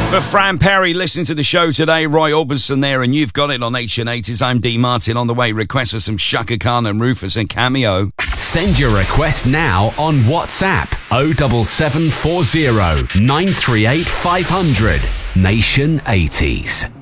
For Fran Perry, listening to the show today, Roy Orbison there, and you've got it on H&80s. I'm D. Martin on the way. Request for some Shaka Khan and Rufus and Cameo. Send your request now on WhatsApp 07740 938 500. Nation 80s.